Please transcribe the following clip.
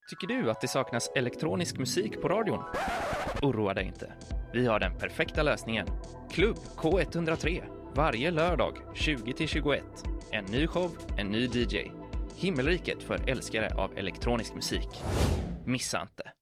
Tycker du att det saknas elektronisk musik på radion? Oroa dig inte. Vi har den perfekta lösningen. Klubb K103. Varje lördag 20-21. En ny show, en ny DJ. Himmelriket för älskare av elektronisk musik. Missa inte.